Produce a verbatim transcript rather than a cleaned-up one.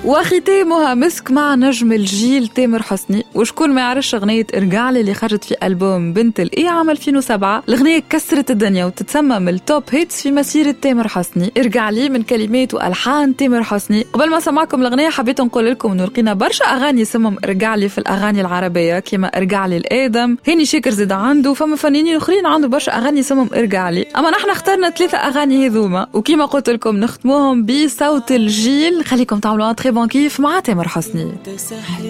وختامها مسك مع نجم الجيل تامر حسني. وشكون ما يعرفش أغنية ارجعلي اللي خرجت في ألبوم بنت الإيه عام ألفين وسبعة. الأغنية كسرت الدنيا وتتسمى من التوب هيتس في مسيرة تامر حسني. ارجعلي من كلمات وألحان تامر حسني. قبل ما سمعكم الأغنية حبيت نقول لكم إنه لقينا برشا أغاني سمم ارجعلي في الأغاني العربية كما ارجعلي الآدم، هاني شاكر زيد عنده، فما فنانين آخرين عنده برشا أغاني سمم ارجعلي. أما نحن اخترنا ثلاثة أغاني هذوما وكما قلت لكم نختموهم بصوت الجيل. خليكم تعملوا ان تري بون كيف مع تامر حسني.